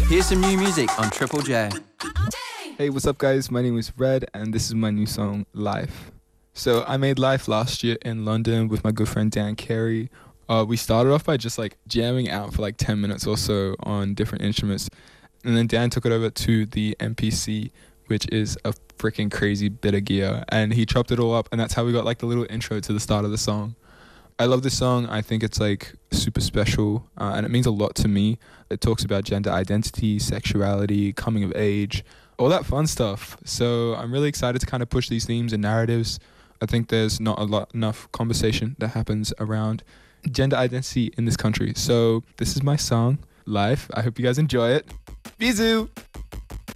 Here's some new music on Triple J. Hey, what's up, guys? My name is Red, and this is my new song, Life. So I made Life last year in London with my good friend Dan Carey. We started off by just like jamming out for like 10 minutes or so on different instruments. And then Dan took it over to the MPC, which is a freaking crazy bit of gear. And he chopped it all up, and that's how we got like the little intro to the start of the song. I love this song. I think it's like super special, and it means a lot to me. It talks about gender identity, sexuality, coming of age, all that fun stuff. So I'm really excited to kind of push these themes and narratives. I think there's not enough conversation that happens around gender identity in this country. So this is my song, Life. I hope you guys enjoy it. Bisous!